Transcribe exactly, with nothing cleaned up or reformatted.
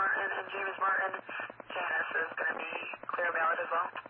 Martin and James Martin. Janice is going to be clear ballot as well.